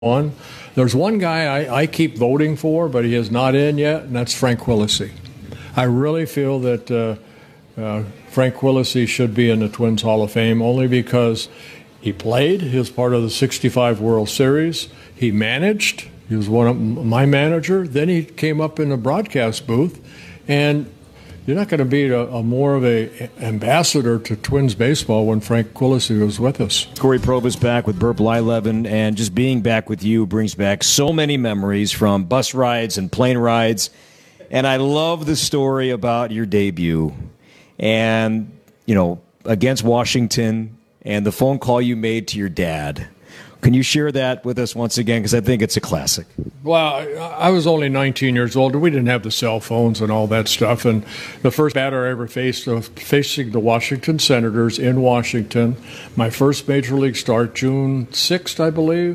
one. There's one guy I keep voting for, but he is not in yet, and that's Frank Quillisi. I really feel that Frank Quillisi should be in the Twins Hall of Fame only because he played. He was part of the '65 World Series. He managed. He was one of my manager. Then he came up in the broadcast booth, and you're not going to be a more of a ambassador to Twins baseball when Frank Quillisi was with us. Corey Probus back with Burt Blyleven, and just being back with you brings back so many memories from bus rides and plane rides. And I love the story about your debut and, against Washington and the phone call you made to your dad. Can you share that with us once again? Because I think it's a classic. Well, I was only 19 years old. We didn't have the cell phones and all that stuff. And the first batter I ever faced was facing the Washington Senators in Washington. My first major league start, June 6th, I believe,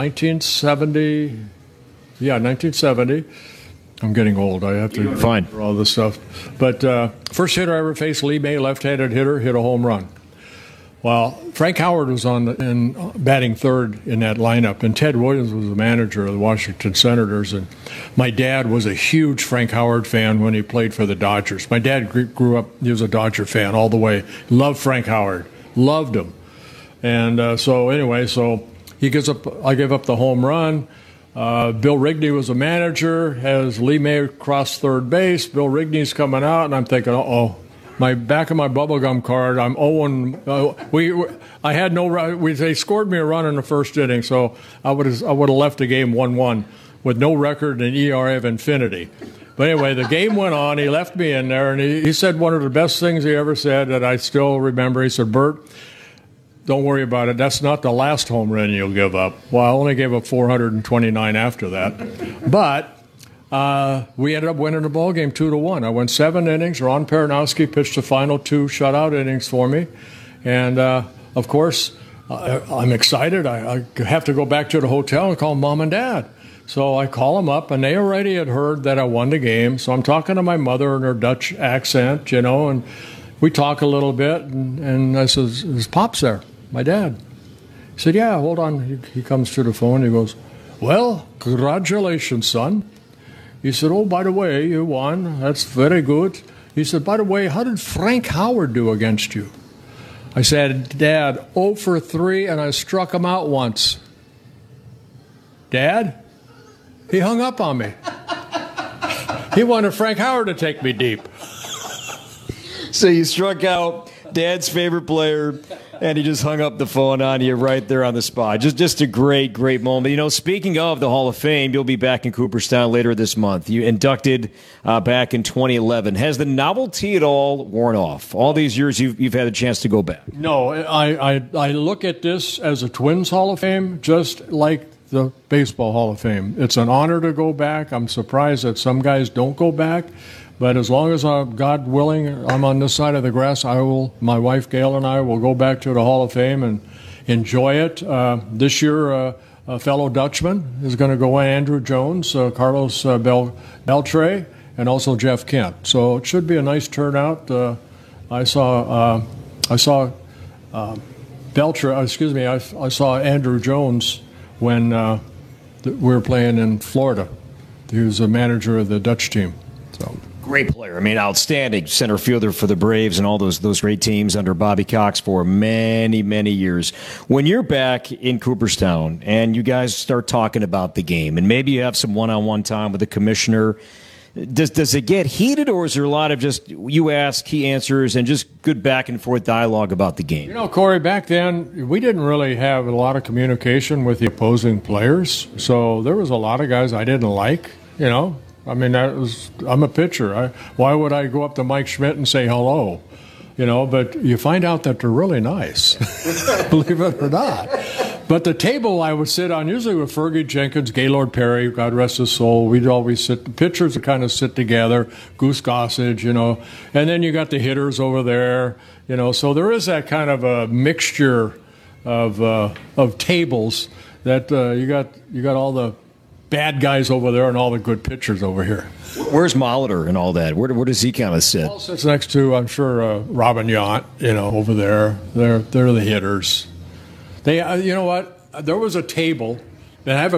1970. Yeah, 1970. I'm getting old. I have to remember all this stuff. But first hitter I ever faced, Lee May, left-handed hitter, hit a home run. Well, Frank Howard was batting third in that lineup, and Ted Williams was the manager of the Washington Senators. And my dad was a huge Frank Howard fan when he played for the Dodgers. My dad grew up; he was a Dodger fan all the way. Loved Frank Howard, loved him. And so he gives up. I give up the home run. Bill Rigney was a manager. Has Lee May cross third base. Bill Rigney's coming out, and I'm thinking, uh-oh. My back of my bubblegum card, I'm 0-1. I had no. They scored me a run in the first inning, so I would have left the game 1-1 with no record and ERA of infinity. But anyway, the game went on. He left me in there, and he said one of the best things he ever said that I still remember. He said, "Bert, don't worry about it. That's not the last home run you'll give up." Well, I only gave up 429 after that, but. We ended up winning the ball game 2-1. I went 7 innings. Ron Peranowski pitched the final 2 shutout innings for me, and of course, I'm excited. I have to go back to the hotel and call Mom and Dad. So I call them up, and they already had heard that I won the game. So I'm talking to my mother in her Dutch accent, and we talk a little bit. And I says, "Is Pops there? My dad?" He said, "Yeah, hold on." He comes to the phone. He goes, "Well, congratulations, son." He said, "Oh, by the way, you won. That's very good." He said, "By the way, how did Frank Howard do against you?" I said, "Dad, 0 for 3, and I struck him out once." "Dad?" He hung up on me. He wanted Frank Howard to take me deep. So you struck out Dad's favorite player, and he just hung up the phone on you right there on the spot. Just a great, great moment. Speaking of the Hall of Fame, you'll be back in Cooperstown later this month. You inducted back in 2011. Has the novelty at all worn off? All these years you've had a chance to go back. No, I look at this as a Twins Hall of Fame, just like the Baseball Hall of Fame. It's an honor to go back. I'm surprised that some guys don't go back. But as long as God willing, I'm on this side of the grass, my wife Gail and I will go back to the Hall of Fame and enjoy it. This year, a fellow Dutchman is going to go in, Andrew Jones, Carlos Beltre, and also Jeff Kent. So it should be a nice turnout. I saw Beltre. I saw Andrew Jones when we were playing in Florida. He was a manager of the Dutch team. So. Great player. Outstanding center fielder for the Braves and all those great teams under Bobby Cox for many, many years. When you're back in Cooperstown and you guys start talking about the game, and maybe you have some one-on-one time with the commissioner, does it get heated, or is there a lot of just you ask, he answers, and just good back-and-forth dialogue about the game? Corey, back then, we didn't really have a lot of communication with the opposing players, so there was a lot of guys I didn't like, I'm a pitcher. Why would I go up to Mike Schmidt and say hello? But you find out that they're really nice, believe it or not. But the table I would sit on, usually with Fergie Jenkins, Gaylord Perry, God rest his soul, we'd always sit, the pitchers would kind of sit together, Goose Gossage, and then you got the hitters over there, so there is that kind of a mixture of tables that you got all the bad guys over there and all the good pitchers over here. Where's Molitor and all that? Where does he kind of sit? Well, sits next to, I'm sure, Robin Yount, over there. They're the hitters. They, you know what? There was a table And I have a